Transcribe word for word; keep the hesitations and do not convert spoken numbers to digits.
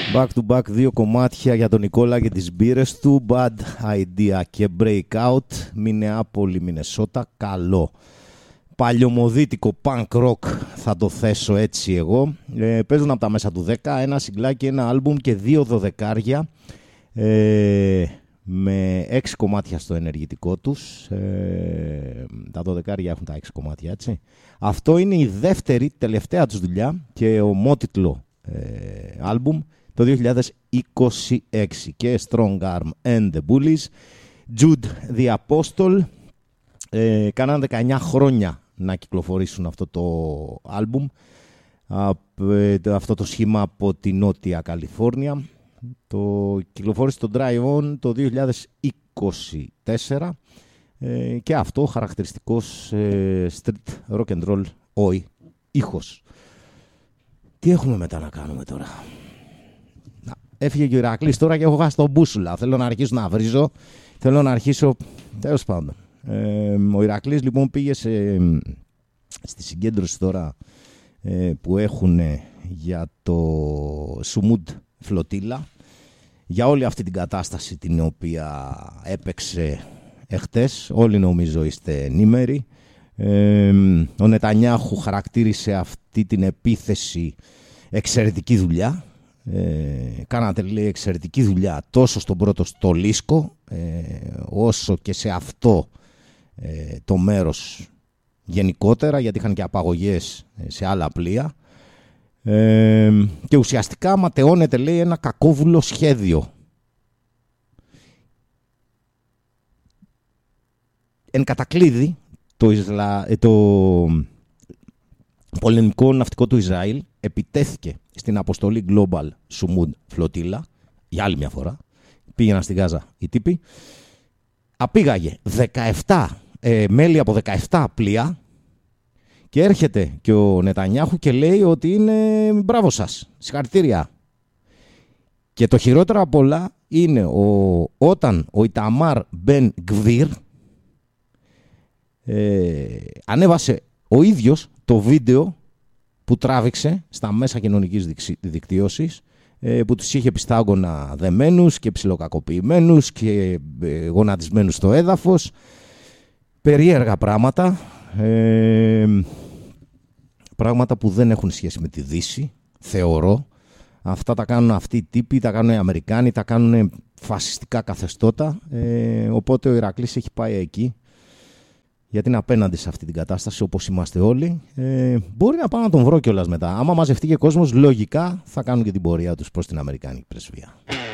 Back to back, δύο κομμάτια για τον Νικόλα και τις μπύρες του. Bad Idea και Breakout. Μινεάπολη, Μινεσότα. Καλό. Παλιωμοδίτικο punk rock θα το θέσω έτσι εγώ. Ε, παίζουν από τα μέσα του δέκα. Ένα συγκλάκι, ένα άλμπουμ και δύο δωδεκάρια. Ε, με έξι κομμάτια στο ενεργητικό τους. Ε, τα δωδεκάρια έχουν τα έξι κομμάτια, έτσι. Αυτό είναι η δεύτερη, τελευταία τους δουλειά και ομότιτλο ε, άλμπουμ το δύο χιλιάδες είκοσι έξι. Και Strong Arm and the Bullies. Jude the Apostle. Ε, κάναν δεκαεννιά χρόνια να κυκλοφορήσουν αυτό το άλμπουμ. Αυτό το σχήμα από τη Νότια Καλιφόρνια. Το κυκλοφόρησε το Drive On το δύο χιλιάδες είκοσι τέσσερα ε, και αυτό χαρακτηριστικός ε, street rock and roll oi, ήχος. Τι έχουμε μετά να κάνουμε τώρα? Να, έφυγε και ο Ηρακλής τώρα και έχω χάσει τον μπούσουλα. Θέλω να αρχίσω να βρίζω, θέλω να αρχίσω, τέλος πάντων. Ε, ο Ηρακλής λοιπόν πήγε σε, στη συγκέντρωση τώρα ε, που έχουν για το Sumud Φλωτίλα, για όλη αυτή την κατάσταση την οποία έπαιξε εχτες. Όλοι νομίζω είστε ενήμεροι. Ε, ο Νετανιάχου χαρακτήρισε αυτή την επίθεση εξαιρετική δουλειά. Ε, κάνατε, λέει, εξαιρετική δουλειά τόσο στον πρώτο στολίσκο ε, όσο και σε αυτό ε, το μέρος γενικότερα, γιατί είχαν και απαγωγές σε άλλα πλοία. Ε, και ουσιαστικά ματαιώνεται, λέει, ένα κακόβουλο σχέδιο. Εν κατακλείδη το, Ισλα... το πολεμικό ναυτικό του Ισραήλ επιτέθηκε στην αποστολή Global Sumud Flotilla για άλλη μια φορά. Πήγαιναν στη Γάζα οι τύποι. Απήγαγε δεκαεπτά ε, μέλη από δεκαεπτά πλοία. Και έρχεται και ο Νετανιάχου και λέει ότι είναι μπράβο σας, συγχαρητήρια. Και το χειρότερο απ' όλα είναι ο, όταν ο Ιταμάρ Μπεν Γκβίρ ε, ανέβασε ο ίδιος το βίντεο που τράβηξε στα μέσα κοινωνικής δικτύωσης, ε, που τους είχε πιστάγωνα δεμένους και ψιλοκακοποιημένους και ε, γονατισμένους στο έδαφος. Περίεργα πράγματα. Ε, πράγματα που δεν έχουν σχέση με τη Δύση, θεωρώ. Αυτά τα κάνουν αυτοί οι τύποι, τα κάνουν οι Αμερικάνοι, τα κάνουν φασιστικά καθεστώτα. Ε, οπότε ο Ηρακλής έχει πάει εκεί, γιατί είναι απέναντι σε αυτή την κατάσταση, όπως είμαστε όλοι. Ε, μπορεί να πάω να τον βρω κιόλας μετά. Άμα μαζευτεί και κόσμος, λογικά θα κάνουν και την πορεία τους προς την Αμερικάνικη πρεσβεία.